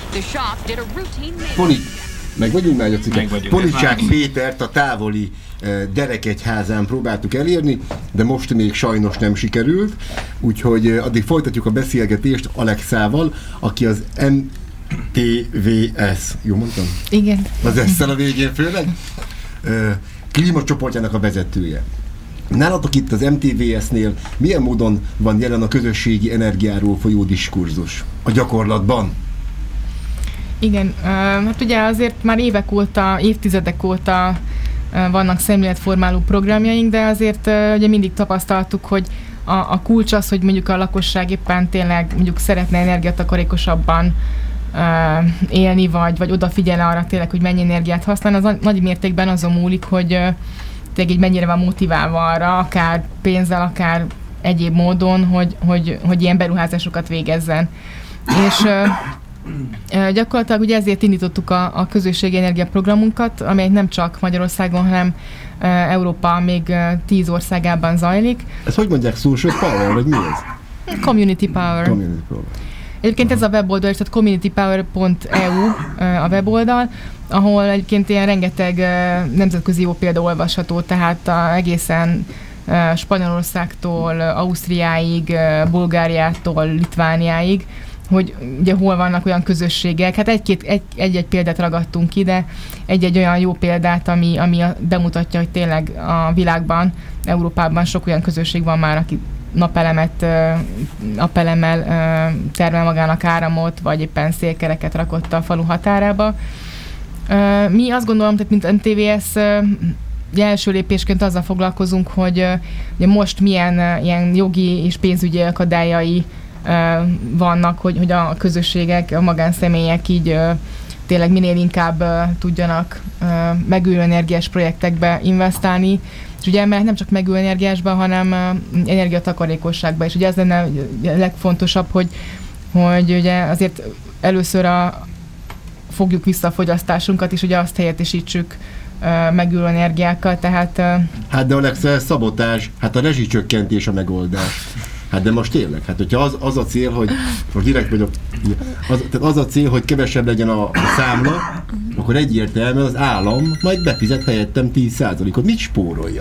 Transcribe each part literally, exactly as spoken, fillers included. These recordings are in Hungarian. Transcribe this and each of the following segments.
Poli... Meg vagyunk már, Jocike? Policsák Pétert a távoli uh, Derekegyházán próbáltuk elérni, de most még sajnos nem sikerült, úgyhogy uh, addig folytatjuk a beszélgetést Alexával, aki az em té vé es, jó mondtam? Igen. Az esszel a végén főleg. Uh, klímacsoportjának a vezetője. Nálatok itt az em té vé es-nél milyen módon van jelen a közösségi energiáról folyó diskurzus a gyakorlatban? Igen, hát ugye azért már évek óta, évtizedek óta vannak szemléletformáló programjaink, de azért ugye mindig tapasztaltuk, hogy a, a kulcs az, hogy mondjuk a lakosság éppen tényleg mondjuk szeretne energiatakarékosabban élni, vagy, vagy odafigyel arra tényleg, hogy mennyi energiát használ, az nagy mértékben azon múlik, hogy tényleg így mennyire van motiválva arra, akár pénzzel, akár egyéb módon, hogy, hogy, hogy ilyen beruházásokat végezzen. És uh, gyakorlatilag ugye ezért indítottuk a, a közösségi energiaprogramunkat, amely nem csak Magyarországon, hanem uh, Európa még uh, tíz országában zajlik. Ez hogy mondják, social power, vagy mi ez? Community power. Community power. Egyébként ez a weboldal, tehát community power pont e u uh, a weboldal, ahol egyébként ilyen rengeteg uh, nemzetközi jó példa olvasható, tehát uh, egészen uh, Spanyolországtól, Ausztriáig, uh, Bulgáriától, Litvániáig, hogy ugye hol vannak olyan közösségek. Hát egy-két, egy, egy-egy példát ragadtunk ki, de egy-egy olyan jó példát, ami, ami bemutatja, hogy tényleg a világban, Európában sok olyan közösség van már, aki napelemet, napelemmel termel magának áramot, vagy éppen szélkereket rakott a falu határába. Mi azt gondolom, tehát mint em té vé es első lépésként azzal foglalkozunk, hogy ugye most milyen ilyen jogi és pénzügyi akadályai vannak, hogy, hogy a közösségek, a magánszemélyek így tényleg minél inkább tudjanak megújuló energiás projektekbe investálni, és ugye mert nem csak megújuló energiásban, hanem energiatakarékosságban, és ugye ez lenne a legfontosabb, hogy, hogy ugye azért először a, fogjuk vissza a fogyasztásunkat, és ugye azt helyettesítsük megújuló energiákkal, tehát... Hát de Alex, ez szabotás, hát a rezsicsökkentés a megoldás. Hát de most tényleg, hát hogyha az, az a cél, hogy most direkt vagyok, az, tehát az a cél, hogy kevesebb legyen a, a számla, akkor egyértelműen az állam majd befizet helyettem tíz százalékot. Mit spóroljak?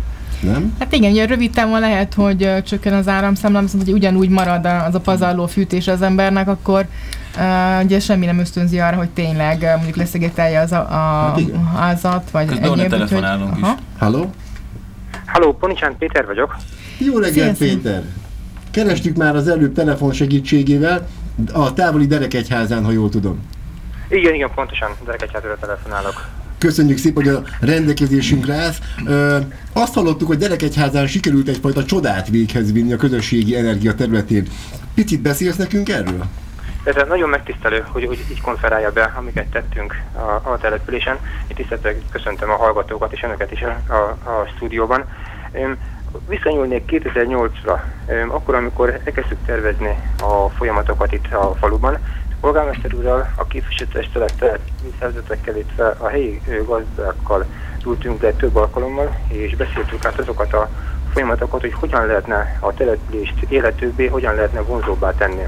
Nem? Hát igen, ugye rövid távon lehet, hogy uh, csökken az áramszámla, viszont hogy ugyanúgy marad az a pazarló fűtés az embernek, akkor uh, ugye semmi nem ösztönzi arra, hogy tényleg uh, mondjuk leszigetelje az a, a hát házat, vagy egyéb. Közben telefonálunk is. Halló? Halló, Ponicsán Péter vagyok. Jó reggelt, Péter! Kerestük már az előbb telefon segítségével a távoli Derekegyházán, ha jól tudom. Igen, igen, pontosan Derekegyházra telefonálok. Köszönjük szépen, hogy a rendelkezésünkre állsz. Ö, azt hallottuk, hogy Derekegyházán sikerült egyfajta csodát véghez vinni a közösségi energia területén. Picit beszélsz nekünk erről? Ez nagyon megtisztelő, hogy, hogy így konferálja be, amiket tettünk a, a településen. Itt tisztelettel köszöntöm a hallgatókat és önöket is a, a, a stúdióban. Visszanyúlnék kétezer-nyolcra, akkor, amikor elkezdtük tervezni a folyamatokat itt a faluban. A polgármester úrral, a képviselőtestülettel, szervezetekkel, itt a helyi gazdákkal ültünk le több alkalommal, és beszéltük át azokat a folyamatokat, hogy hogyan lehetne a települést életőbbé, hogyan lehetne vonzóbbá tenni.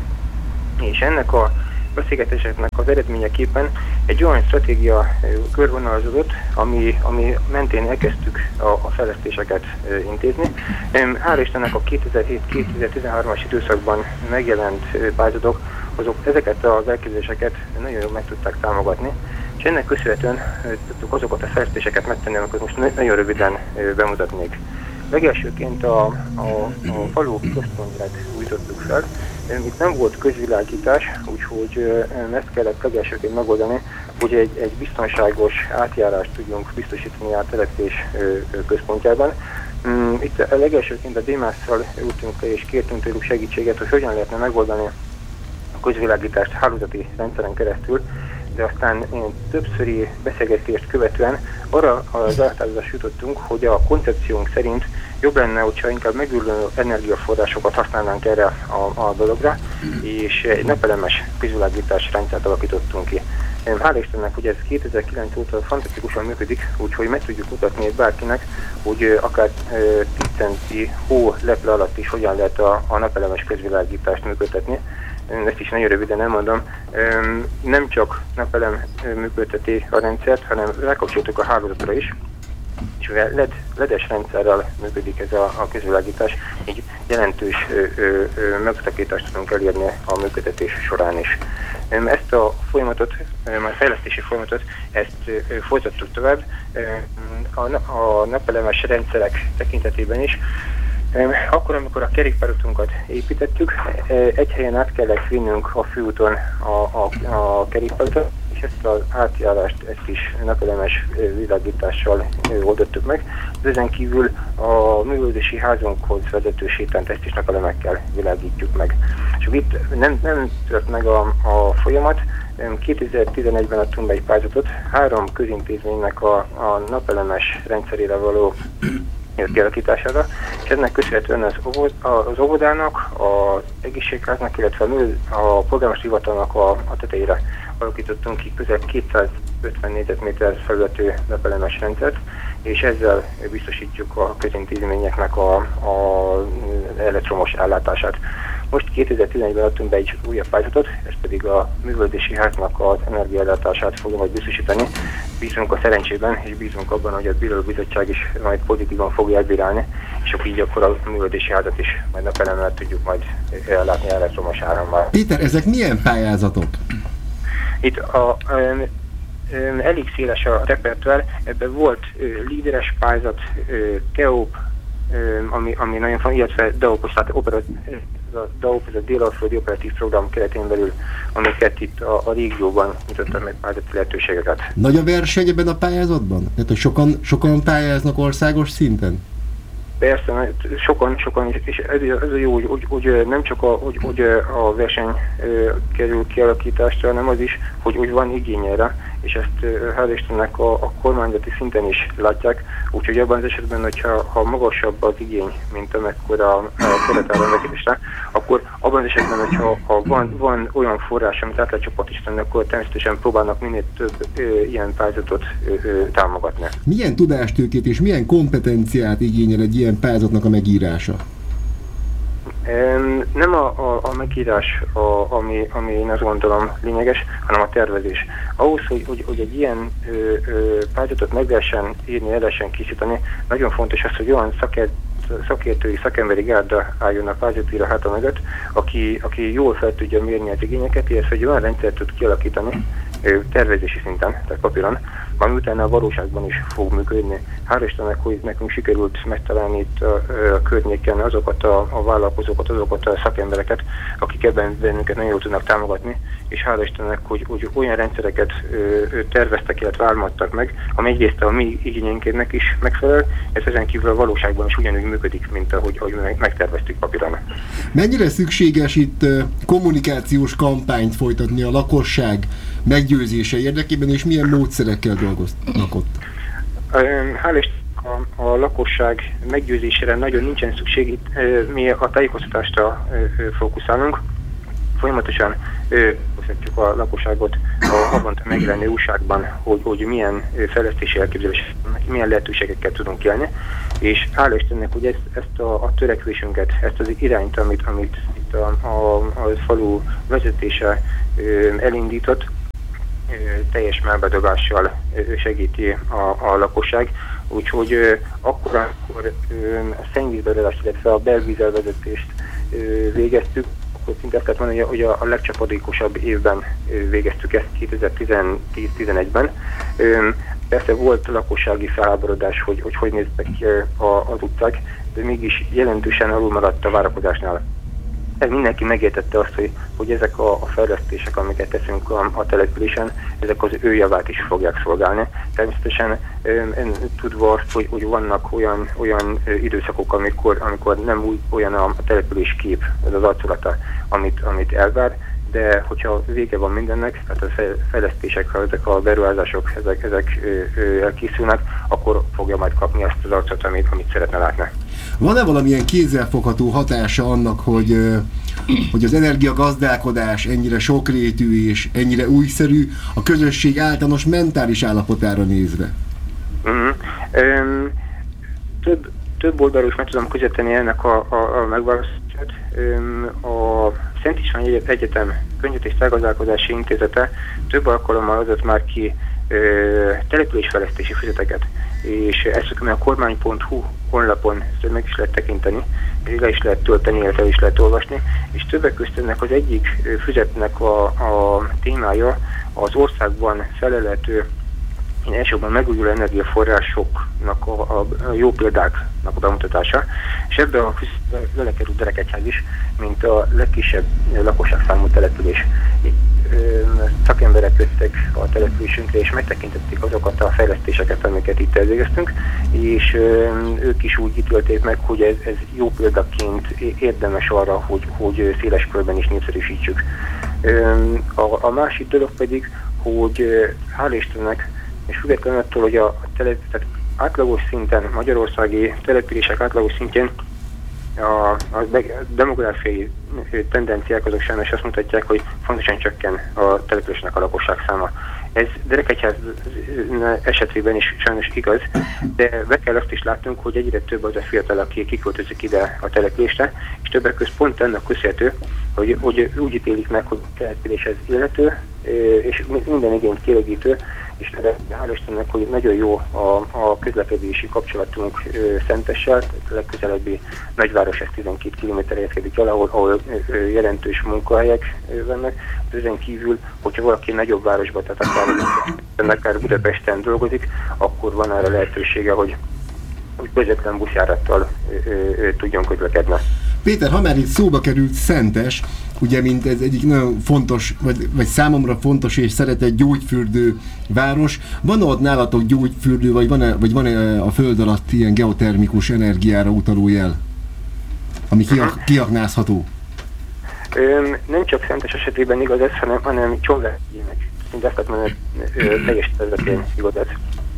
És ennek a beszélgetéseknek az eredményeképpen egy olyan stratégia körvonalazódott, ami, ami mentén elkezdtük a, a fejlesztéseket e, intézni. Hál' Istennek a kétezer-hét-kétezer-tizenhármas időszakban megjelent pályázatok, azok ezeket az elképzeléseket nagyon jól meg tudták támogatni, és ennek köszönhetően tudtuk azokat a fejlesztéseket megtenni, amiket most nagyon röviden e, bemutatnék. Legelsőként a, a, a falu központját újítottuk fel. Itt nem volt közvilágítás, úgyhogy ezt kellett legelsőként megoldani, hogy egy, egy biztonságos átjárást tudjunk biztosítani a település központjában. Itt a legelsőként a Démásszal ültünk le és kértünk tőlük segítséget, hogy hogyan lehetne megoldani a közvilágítást hálózati rendszeren keresztül, de aztán többszöri beszélgetést követően arra az elhatározásra jutottunk, hogy a koncepciónk szerint jobb lenne, hogyha inkább megújuló energiaforrásokat használnánk erre a, a dologra, és egy napelemes közvilágítás rendszert alakítottunk ki. Hál' Istennek, hogy ez kétezer-kilenc óta fantasztikusan működik, úgyhogy meg tudjuk mutatni bárkinek, hogy akár tíz centi hó leple alatt is hogyan lehet a, a napelemes közvilágítást működtetni. ezt is nagyon röviden elmondom, nem csak napelem működteti a rendszert, hanem rákapcsoltuk a hálózatra is, és mivel led, ledes rendszerrel működik ez a, a közvilágítás, így jelentős megszakítást tudunk elérni a működtetés során is. Ezt a folyamatot, a fejlesztési folyamatot, ezt folytattuk tovább a, a napelemes rendszerek tekintetében is. Akkor, amikor a kerékpárutunkat építettük, egy helyen át kellett vinnünk a főúton a, a, a kerékpárutat, és ezt az átjárást ezt is napelemes világítással oldottuk meg. De ezen kívül a művelődési házunkhoz vezető sétánt ezt is napelemekkel világítjuk meg. És itt nem, nem tört meg a, a folyamat. kétezer-tizenegyben adtunk be egy pályázatot három közintézménynek a, a napelemes rendszerére való kialakítására, és ennek köszönhetően az, óvod, az óvodának, az egészségháznak, illetve a polgármesteri hivatalnak a, a tetejére alakítottunk ki közel kétszázötven négyzetméter felületű napelemes rendszert, és ezzel biztosítjuk a közintézményeknek a, a elektromos ellátását. Most kétezer-tizenegyben adtunk be egy újabb pályázatot, ez pedig a művelődési háznak az energiaellátását fogja majd biztosítani. Bízunk a szerencsében, és bízunk abban, hogy a bíróbizottság is majd pozitívan fogja elbírálni, és akkor így akkor a művelődési házat is majd napelemmel tudjuk majd ellátni elektromos árammal. Péter, ezek milyen pályázatok? Itt a, um, um, elég széles a repertoár, ebben volt uh, líderes pályázat, uh, KEOP, um, ami, ami nagyon fontos, illetve DAOP, tehát operat, a DAOP, ez a Dél-Alföldi Operatív Program keretén belül, amiket itt a, a régióban mutattak meg pályázati lehetőségeket. Nagy a verseny ebben a pályázatban? Tehát, hogy sokan, sokan pályáznak országos szinten? Persze, sokan, sokan, és ez, ez a jó, hogy, hogy, hogy nem csak a, hogy, hogy a verseny kerül kialakításra, hanem az is, hogy, hogy van igény erre, és ezt hál' Istennek a, a kormányzati szinten is látják, úgyhogy abban az esetben, hogyha ha magasabb az igény, mint amekkora a keret áll rendelkezésre, akkor abban az esetben, hogyha ha van, van olyan forrás, amit át lehet csoportosítani, akkor természetesen próbálnak minél több ö, ilyen pályázatot ö, ö, támogatni. Milyen tudástőkét és milyen kompetenciát igényel egy ilyen pályázatnak a megírása? Nem a, a, a megírás, a, ami, ami én azt gondolom lényeges, hanem a tervezés. Ahhoz, hogy, hogy, hogy egy ilyen ö, ö, pályázatot meg lehessen írni, el lehessen készíteni, nagyon fontos az, hogy olyan szakert, szakértői, szakemberi gárda álljon a pályázatíró háta mögött, aki, aki jól fel tudja mérni az igényeket, illetve hogy olyan rendszert tud kialakítani ö, tervezési szinten, tehát papíron, ami utána a valóságban is fog működni. Hál' Istennek, hogy nekünk sikerült megtalálni itt a, a környéken azokat a, a vállalkozókat, azokat a szakembereket, akik ebben bennünket nagyon jól tudnak támogatni, és hál' Istennek, hogy, hogy olyan rendszereket ö, ö, terveztek, illetve álmodtak meg, ami egyrészt a mi igényeinknek is megfelel, ez ezen kívül a valóságban is ugyanúgy működik, mint ahogy, ahogy megterveztük papíron. Mennyire szükséges itt kommunikációs kampányt folytatni a lakosság meggyőzése érdekében, és milyen módszerekkel dolgoznak ott? Hál' Istennek a, a lakosság meggyőzésére nagyon nincsen szükség. Itt mi a tájékoztatásra fókuszálunk. Folyamatosan hozhatjuk a lakosságot a havonta megjelenő újságban, hogy, hogy milyen fejlesztési elképzelés, milyen lehetőségekkel tudunk élni, és hál' Istennek, hogy ezt, ezt a, a törekvésünket, ezt az irányt, amit, amit itt a, a, a falu vezetése elindított, teljes melbedobással segíti a, a lakosság, úgyhogy akkor, amikor a szennyvízbeadást, illetve a belvízelvezetést végeztük, akkor szinte azt lehet mondani, hogy a, a legcsapadékosabb évben végeztük ezt kétezer-tíz-tizenegyben. Persze volt lakossági felháborodás, hogy hogy, hogy néztek ki az utcák, de mégis jelentősen alulmaradt a várakozásnál. Ez mindenki megértette azt, hogy, hogy ezek a, a fejlesztések, amiket teszünk a, a településen, ezek az ő javát is fogják szolgálni. Természetesen én tudva azt, hogy, hogy vannak olyan, olyan időszakok, amikor, amikor nem úgy olyan a, a település kép, ez az arculata, amit, amit elvár, de hogyha vége van mindennek, tehát a fejlesztések, ha ezek a beruházások, ezek, ezek elkészülnek, akkor fogja majd kapni azt az arcot, amit, amit szeretne látni. Van-e valamilyen kézzelfogható hatása annak, hogy, hogy az energiagazdálkodás ennyire sokrétű és ennyire újszerű a közösség általános mentális állapotára nézve? Mm-hmm. Um, több, több oldalról is meg tudom közvetíteni ennek a, a, a megválasztását. a Szent István Egyetem Környezet és Tágazdálkodási Intézete több alkalommal adott már ki településfejlesztési füzeteket, és ezt a kormány pont hu honlapon meg is lehet tekinteni, le is lehet tölteni, illetve is lehet olvasni, és többek között ennek az egyik füzetnek a, a témája az országban felelhető elsősorban megújuló energiaforrásoknak a, a, a jó példáknak a bemutatása, és ebben a vele került Derekegyház is, mint a legkisebb lakosságszámú település. Szakemberek jöttek a településünkre, és megtekintették azokat a fejlesztéseket, amiket itt elvégeztünk, és ők is úgy ítélték meg, hogy ez, ez jó példaként érdemes arra, hogy, hogy széles körben is népszerűsítsük. A, a másik dolog pedig, hogy hál' Istennek, és függetlenül attól, hogy a tele, tehát átlagos szinten, magyarországi települések átlagos szintjén a, a demográfiai tendenciák azok sajnos azt mutatják, hogy fontosan csökken a településnek a lakosság száma. Ez Derekegyház esetében is sajnos igaz, de be kell azt is látnunk, hogy egyre több az a fiatal, aki kiköltözik ide a településre, és többek között pont ennek köszönhető, hogy, hogy úgy ítélik meg, hogy a település ez élhető, és minden igényt kielégítő, és hál' Istennek, hogy nagyon jó a, a közlekedési kapcsolatunk Szentessel, a legközelebbi nagyváros, ez tizenkét kilométerre helyezkedik el, ahol, ahol jelentős munkahelyek vannak. Ezen kívül, hogyha valaki nagyobb városban, tehát akár, akár Budapesten dolgozik, akkor van arra lehetősége, hogy, hogy közvetlen buszjárattal tudjon közlekedni. Péter, ha már itt szóba került Szentes, ugye, mint ez egyik nagyon fontos, vagy, vagy számomra fontos és szeretett gyógyfürdő város. Van ott nálatok gyógyfürdő, vagy van-e, vagy van-e a föld alatt ilyen geotermikus energiára utaló jel, ami kiak, kiaknázható? Ö, nem csak Szentes esetében igaz ez, hanem, hanem Csonvármegyének, mint ezt mondani, teljes területén igaz ez.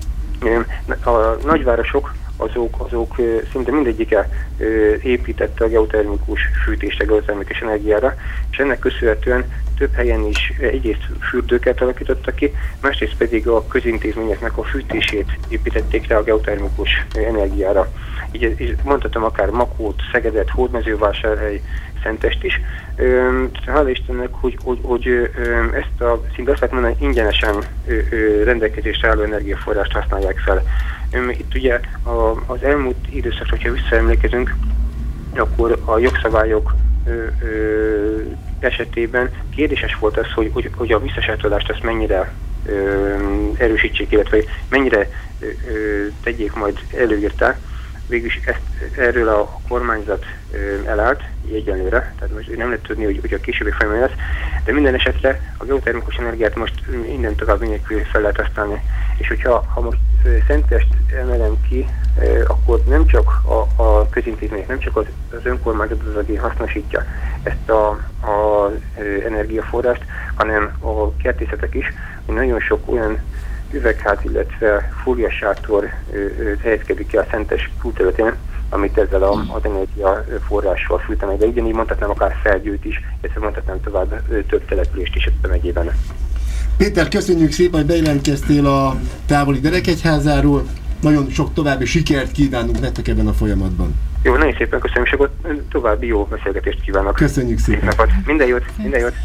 A nagyvárosok azok, azok szinte mindegyike építette a geotermikus fűtésre, geotermikus energiára, és ennek köszönhetően több helyen is egyrészt fürdőket alakítottak ki, másrészt pedig a közintézményeknek a fűtését építették rá a geotermikus energiára. Így, így mondhatom akár Makót, Szegedet, Hódmezővásárhely, Szentest is. Hála Istennek, hogy, hogy, hogy ezt a szinte azt lehet mondani, ingyenesen rendelkezésre álló energiaforrást használják fel. Itt ugye az elmúlt időszakra, hogyha visszaemlékezünk, akkor a jogszabályok esetében kérdéses volt az, hogy, hogy, hogy a visszasátolást azt mennyire erősítsék, illetve mennyire tegyék majd előírták. Végülis ezt, erről a kormányzat elállt, így egyenlőre, tehát most nem lehet tudni, hogy, hogy a későbbi folyamán lesz, de minden esetre a geotermikus energiát most innen tovább nélkül fel lehet használni. És hogyha ha most Szentest emelem ki, akkor nem csak a, a közintézmények, nem csak az, az önkormányzat az, aki hasznosítja ezt a, a energiaforrást, hanem a kertészetek is, hogy nagyon sok olyan üvegház, illetve fúriasátor helyezkedik el a Szentes külterületén, amit ezzel a, az energiaforrással fűtenek, de ugyanígy mondhatnám akár Felgyőt is, illetve mondhatnám tovább több települést is a megyében. Péter, köszönjük szépen, hogy bejelentkeztél a távoli Derekegyházáról. Nagyon sok további sikert kívánunk nektek ebben a folyamatban. Jó, nagyon szépen köszönöm, és akkor további jó beszélgetést kívánok. Köszönjük szépen. Minden jót, minden jót.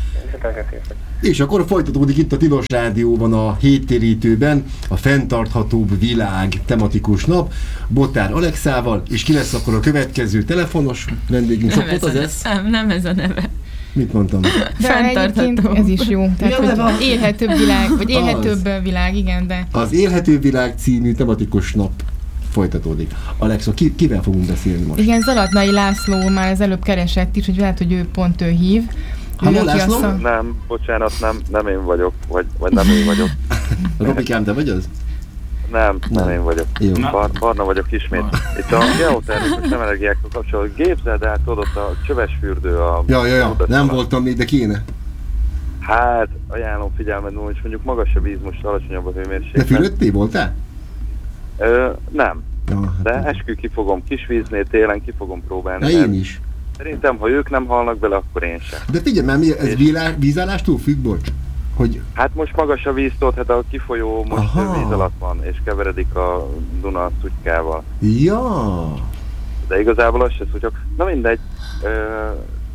És akkor folytatódik itt a Tilos Rádióban a héttérítőben a fenntarthatóbb világ tematikus nap Botár Alexával, és ki lesz akkor a következő telefonos vendégünk? Nem, ez, ez? Nem, nem ez a neve. Mit mondtam? De egyébként ez is jó. Tehát, ja, hogy élhetőbb világ, vagy élhetőbb az, világ, igen, de... Az Élhetőbb Világ című tematikus nap folytatódik. Alexa, ki, kivel fogunk beszélni most? Igen, Zalatnai László már az előbb keresett is, hogy lehet, hogy ő pont ő hív. Halló, László? Szam... Nem, bocsánat, nem, nem én vagyok, vagy, vagy nem én vagyok. Robikám, te vagy az? Nem, nem, nem én vagyok. Bar- Barna vagyok ismét. Itt a geotermikus energiákkal kapcsolatban képzeld el, tudod, a csöves fürdő a... Ja, ja, ja, nem voltam még, de kéne. Hát, ajánlom figyelmedben, hogy mondjuk magas a víz, most alacsonyabb a hőmérséklet. De fürödtél voltál? Ö, nem. Ja, hát de eskü ki fogom kisvíznél, télen ki fogom próbálni. Na én is. Szerintem, ha ők nem halnak bele, akkor én sem. De figyelj már, mi, ez vízállástól függ, bocs? Hogy... Hát most magas a víztól, hát a kifolyó most Aha. víz alatt van, és keveredik a Duna szutykával. Ja. De igazából az se szutyak. Na mindegy, ö,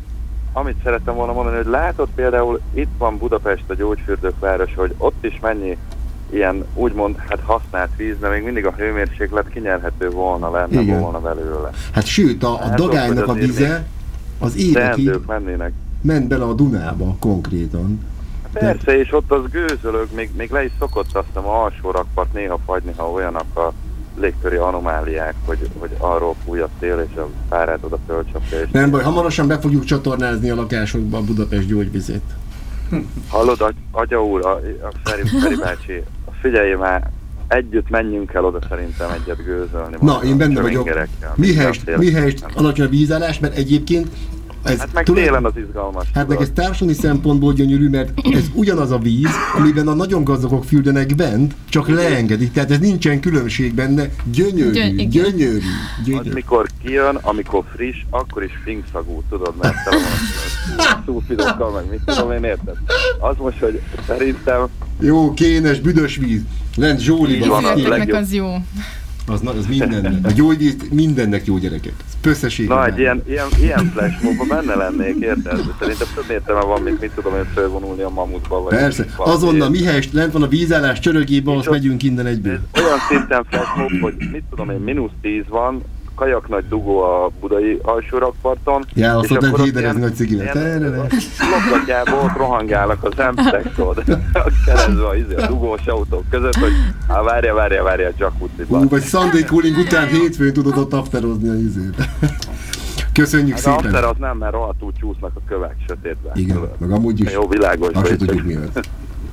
amit szerettem volna mondani, hogy látod például, itt van Budapest, a gyógyfürdők város, hogy ott is mennyi ilyen úgymond hát használt víz, de még mindig a hőmérséklet kinyerhető volna, lenne igen. volna belőle. Hát sőt, a, a Dagánynak a vize az évekig ment bele a Dunába konkrétan. Persze, de... és ott az gőzölög, még, még le is szokott azt hiszem a alsó rakpart néha fagyni, ha olyanak a légköri anomáliák, hogy, hogy arról fúj a szél, és a párát oda fölcsapja. Nem baj, hamarosan be fogjuk csatornázni a lakásokba a Budapest gyógyvizét. Hallod, Agya úr, a, a Feri, Feri bácsi, figyelj már, együtt menjünk el oda szerintem egyet gőzölni. Na, én benne vagyok. Mihelyest, mihelyest alacsony a vízállás, mert egyébként ez hát meg tudod, télen az izgalmas. Hát meg ez társadalmi szempontból gyönyörű, mert ez ugyanaz a víz, amiben a nagyon gazdagok fürdenek bent, csak leengedik. Tehát ez nincsen különbség benne. Gyönyörű, Gyön, gyönyörű, gyönyörű. Az mikor kijön, amikor friss, akkor is finkszagú, tudod, mert tele van a szulfidokkal, meg mit tudom én, érted? Az most, hogy szerintem... Jó, kénes, büdös víz. Lent Zsóliban. Az, legjobb. Az jó. Az, az mindennek. A gyógyvíz mindennek jó, gyerekek. Pösszeség. Na, egy ilyen, ilyen, ilyen flashmobban benne lennék, érted? Szerintem több értelme van, mint mit tudom én fölvonulni a mamutba. Vagy persze, azonnal mihelyest lent van a vízállás csörögébe, azt megyünk innen egyből. Olyan szinten flashmob, hogy mit tudom én, mínusz tíz van, kajak nagy dugó a budai alsó rakparton. Ja, azt ott héderezni nagy cigilet. Lokatjából ott rohangálnak az emberek, tudod, keresztve a dugós autók között, hogy á, várja, várja, várja, jacuzziban. Ú, vagy Sunday cooling után hétfőn tudod ott afterozni a izét. Köszönjük hát szépen. Az after az nem, mert rohadtul csúsznak a kövek sötétben. Igen, tudod. Meg amúgy is. Jó, világos. Azt se tudjuk miért.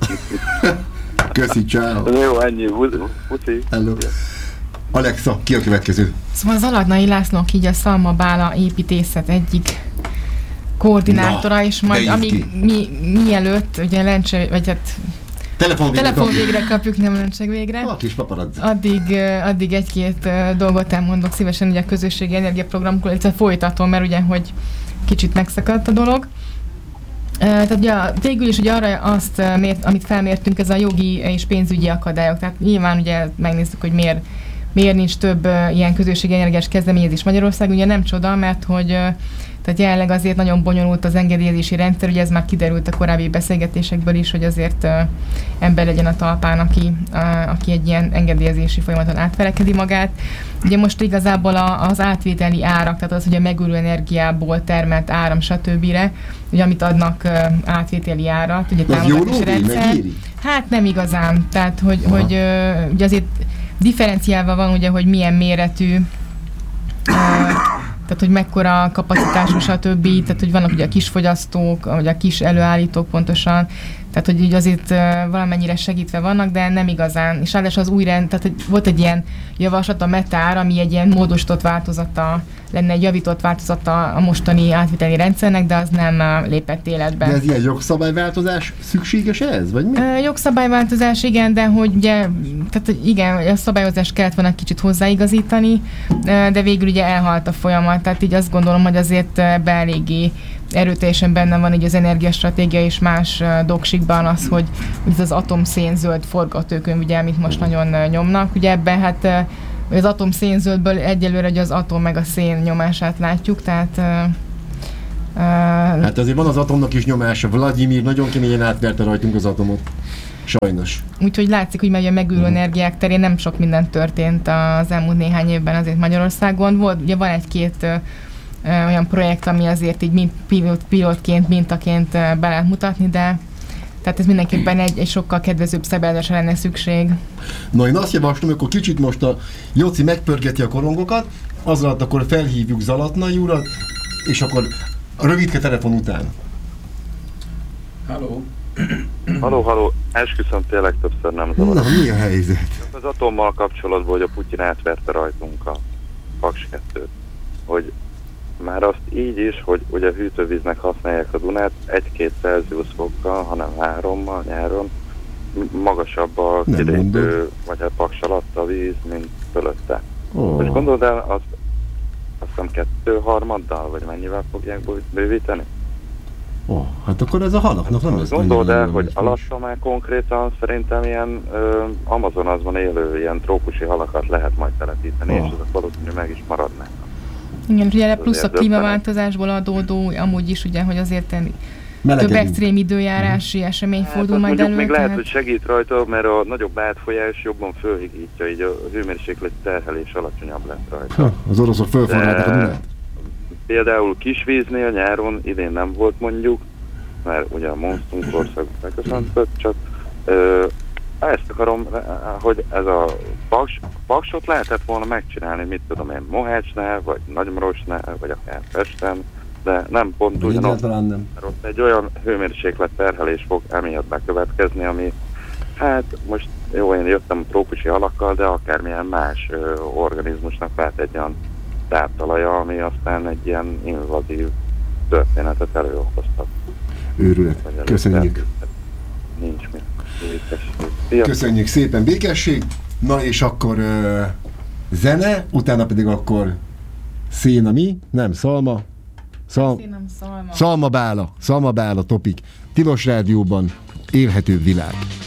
Köszi, ciao. Jó, ennyi. Puszi. Hello. Alexa, ki a következő? Szóval az Aladnai Lászlónak így a Szalma Bála építészet egyik koordinátora, na, és majd amíg mi, mielőtt, ugye lencse, vagy hát telefon végre, telefon végre kapjuk, nem lencseg végre. A kis paparazzi. Addig, addig egy-két dolgot elmondok szívesen ugye a közösségi energiaprogramkról, illetve folytatom, mert ugye, hogy kicsit megszakadt a dolog. Tehát ugye végül is ugye arra azt, amit felmértünk, ez a jogi és pénzügyi akadályok. Tehát nyilván ugye megnézzük, hogy miért Miért nincs több uh, ilyen közösségi energiás kezdeményezés Magyarországon? Ugye nem csoda, mert hogy uh, tehát jelenleg azért nagyon bonyolult az engedélyezési rendszer, ugye ez már kiderült a korábbi beszélgetésekből is, hogy azért uh, ember legyen a talpán, aki, uh, aki egy ilyen engedélyezési folyamaton átfelekedi magát. Ugye most igazából a, az átvételi árak, tehát az, hogy a megújuló energiából termelt áram, stb. Ugye amit adnak uh, átvételi árat, ugye támogatási rendszer. Hát nem igazán, tehát hogy, hogy uh, ugye azért differenciálva van ugye, hogy milyen méretű, uh, tehát hogy mekkora kapacitású, stb. Tehát, hogy vannak ugye a kisfogyasztók, vagy a kis előállítók pontosan, tehát, hogy így azért uh, valamennyire segítve vannak, de nem igazán. És ráadásul az új rend, tehát hogy volt egy ilyen javaslat, a Metár, ami egy ilyen módosított változata, lenne egy javított változata a mostani átviteli rendszernek, de az nem uh, lépett életbe. De ez ilyen jogszabályváltozás szükséges ez, vagy mi? Uh, jogszabályváltozás, igen, de hogy ugye, tehát igen, a szabályozást kellett volna kicsit hozzáigazítani, uh, de végül ugye elhalt a folyamat, tehát így azt gondolom, hogy azért ebben eléggé erőteljesen benne van így az energiastratégia és más uh, doksikban az, hogy ez az atomszén-zöld forgatókönyv, ugye, amit most nagyon uh, nyomnak. Ugye ebben hát uh, az atomszén-zöldből egyelőre hogy az atom meg a szén nyomását látjuk, tehát uh, uh, hát azért van az atomnak is nyomása. Vladimir nagyon keményen átverte rajtunk az atomot. Sajnos. Úgyhogy látszik, hogy megy a megújuló hmm. energiák terén nem sok minden történt az elmúlt néhány évben azért Magyarországon. Volt, ugye van egy-két uh, olyan projekt, ami azért így mint pilot, pilotként, mintaként be lehet mutatni, de tehát ez mindenképpen egy, egy sokkal kedvezőbb szabályozásra lenne szükség. Na, én azt javaslom, hogy akkor kicsit most a Jóci megpörgeti a korongokat, az alatt akkor felhívjuk Zalatnai urat, és akkor a rövidke telefon után. Halló. Halló, halló, esküszöm, tényleg többször nem zavar. Na, mi a helyzet? Az atommal kapcsolatban, hogy a Putyin átverte rajtunk a Paks kettőt, hogy már azt így is, hogy ugye hűtővíznek használják a Dunát egy-két Celsius fokkal, hanem hárommal nyáron, magasabb a kilépő, vagy a Paks alatt a víz, mint fölötte. Oh. Most gondold el, azt, azt hiszem kettő harmaddal, vagy mennyivel fogják bővíteni? Ó, oh, hát akkor ez a halaknak nem lesz. Gondold el, hogy alatta már konkrétan szerintem ilyen ö, Amazonasban élő ilyen trópusi halakat lehet majd telepíteni, oh. és azok valószínűleg meg is maradnak. Igen, ugye plusz a klímaváltozásból adódó, amúgy is ugye, hogy azért több extrém időjárási mm. esemény hát, fordul majd elő. Még tehát... lehet, hogy segít rajta, mert a nagyobb átfolyás jobban fölhigítja, így a hőmérséklet terhelés alacsonyabb lesz rajta. Ha, az oroszok fölforrálták a Dunát? Például Kisvíznél nyáron idén nem volt mondjuk, mert ugye a monszun korszak megköszöntött, csak ö, ezt akarom, hogy ez a paks, paksot lehetett volna megcsinálni, mit tudom én, Mohácsnál, vagy Nagymarosnál, vagy akár Pesten, de nem pont ugyanott, nem. Ott egy olyan hőmérséklet terhelés fog emiatt bekövetkezni, ami hát most jó, én jöttem a trópusi halakkal, de akármilyen más ö, organizmusnak lehet egy olyan táptalaja, ami aztán egy ilyen invazív történetet előokoztat. Őrület. Köszönjük. Nincs mit. Köszönjük szépen, békesség. Na és akkor ö, zene, utána pedig akkor széna mi? Nem, szalma. Szal... Szénam, szalma. Szalma bála. Szalma bála topik. Tilos Rádióban élhető világ.